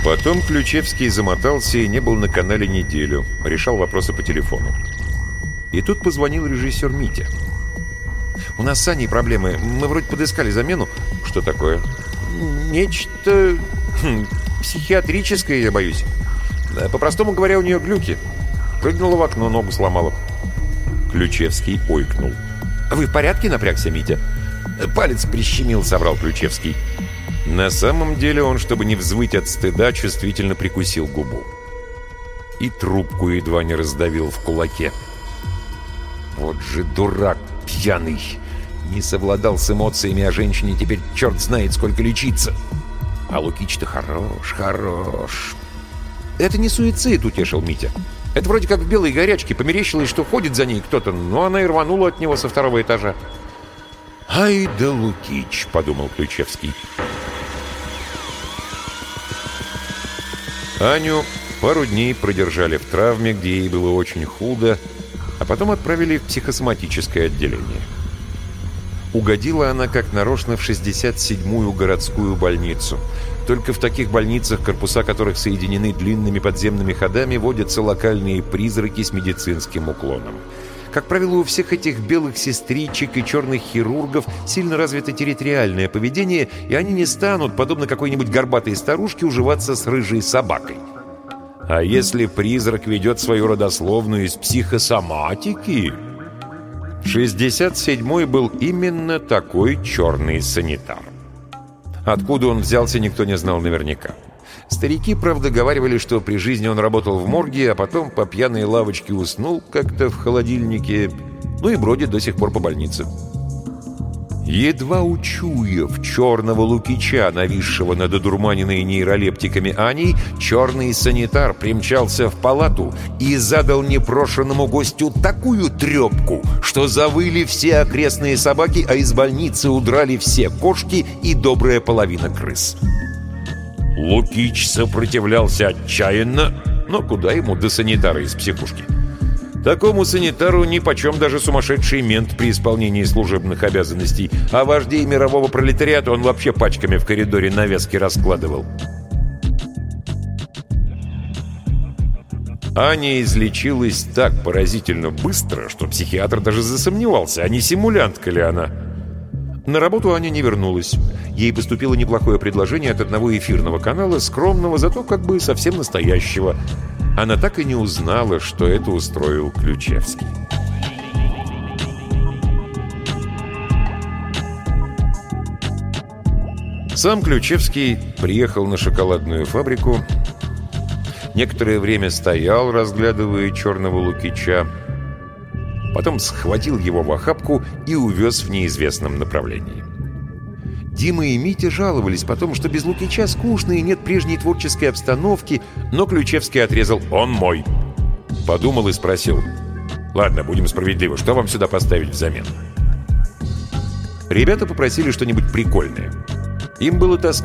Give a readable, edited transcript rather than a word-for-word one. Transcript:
Потом Ключевский замотался и не был на канале неделю. Решал вопросы по телефону. И тут позвонил режиссер Митя. «У нас с Аней проблемы. Мы вроде подыскали замену». «Что такое?» «Нечто психиатрическое, я боюсь. По-простому говоря, у нее глюки. Прыгнула в окно, ногу сломала». Ключевский ойкнул. «Вы в порядке?» — напрягся Митя. «Палец прищемил», — соврал Ключевский. На самом деле он, чтобы не взвыть от стыда, чувствительно прикусил губу. И трубку едва не раздавил в кулаке. Вот же дурак пьяный! Не совладал с эмоциями о женщине, теперь черт знает, сколько лечиться. А Лукич-то хорош. «Это не суицид», — утешил Митя. «Это вроде как в белой горячке. Померещилось, что ходит за ней кто-то, но она и рванула от него со второго этажа». «Ай да Лукич», — подумал Ключевский. Аню пару дней продержали в травме, где ей было очень худо, а потом отправили в психосоматическое отделение. Угодила она как нарочно в 67-ю городскую больницу. Только в таких больницах, корпуса которых соединены длинными подземными ходами, водятся локальные призраки с медицинским уклоном. Как правило, у всех этих белых сестричек и черных хирургов сильно развито территориальное поведение, и они не станут, подобно какой-нибудь горбатой старушке, уживаться с рыжей собакой. А если призрак ведет свою родословную из психосоматики... 67-й был именно такой черный санитар. Откуда он взялся, никто не знал наверняка. Старики, правда, говаривали, что при жизни он работал в морге, а потом по пьяной лавочке уснул как-то в холодильнике, ну и бродит до сих пор по больнице. Едва учуяв черного Лукича, нависшего над одурманенной нейролептиками Аней, черный санитар примчался в палату и задал непрошенному гостю такую трепку, что завыли все окрестные собаки, а из больницы удрали все кошки и добрая половина крыс. Лукич сопротивлялся отчаянно, но куда ему до санитара из психушки? Такому санитару нипочем даже сумасшедший мент при исполнении служебных обязанностей, а вождей мирового пролетариата он вообще пачками в коридоре навески раскладывал. Аня излечилась так поразительно быстро, что психиатр даже засомневался, а не симулянтка ли она. На работу Аня не вернулась. Ей поступило неплохое предложение от одного эфирного канала, скромного, зато как бы совсем настоящего. Она так и не узнала, что это устроил Ключевский. Сам Ключевский приехал на шоколадную фабрику. Некоторое время стоял, разглядывая черного Лукича. Потом схватил его в охапку и увез в неизвестном направлении. Дима и Митя жаловались потом, что без Лукича скучно и нет прежней творческой обстановки, но Ключевский отрезал: «Он мой». Подумал и спросил: «Ладно, будем справедливы, что вам сюда поставить взамен?» Ребята попросили что-нибудь прикольное. Им было тоскливо.